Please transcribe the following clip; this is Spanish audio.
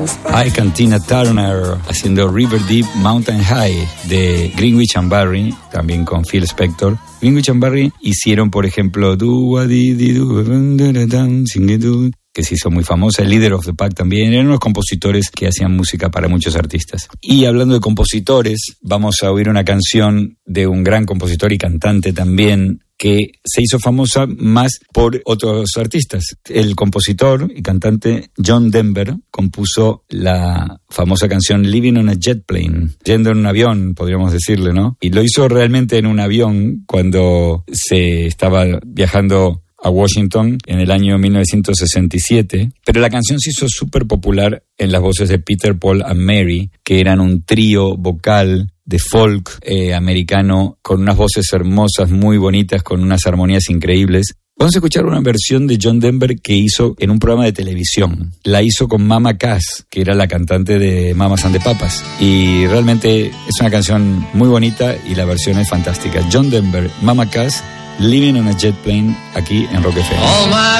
Ike and Tina Turner haciendo River Deep Mountain High de Greenwich and Barry, también con Phil Spector. Greenwich and Barry hicieron, por ejemplo, que se hizo muy famosa, el Leader of the Pack también, eran unos compositores que hacían música para muchos artistas. Y hablando de compositores, vamos a oír una canción de un gran compositor y cantante también, que se hizo famosa más por otros artistas. El compositor y cantante John Denver compuso la famosa canción Living on a Jet Plane, yendo en un avión, podríamos decirle, ¿no? Y lo hizo realmente en un avión cuando se estaba viajando a Washington en el año 1967, pero la canción se hizo súper popular en las voces de Peter, Paul and Mary, que eran un trío vocal de folk americano con unas voces hermosas, muy bonitas, con unas armonías increíbles. Vamos a escuchar una versión de John Denver que hizo en un programa de televisión. La hizo con Mama Cass, que era la cantante de Mamas and the Papas. Y realmente es una canción muy bonita y la versión es fantástica. John Denver, Mama Cass, Living on a Jet Plane, aquí en Rock FM.